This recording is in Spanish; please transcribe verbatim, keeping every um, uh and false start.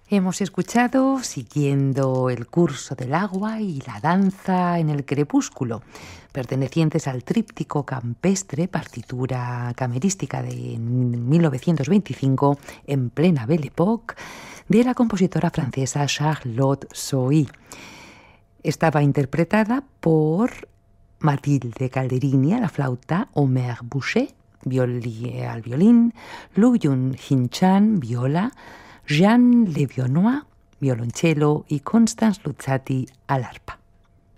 Hemos escuchado Siguiendo el curso del agua y La danza en el crepúsculo, pertenecientes al tríptico campestre, partitura camerística de mil novecientos veinticinco, en plena Belle Époque, de la compositora francesa Charlotte Sohi. Estaba interpretada por Mathilde Calderini a la flauta, Omer Boucher violi, al violín, Lu Yun-Hin Chan, viola, Jean Levionois, violonchelo y Constance Luzzati al arpa.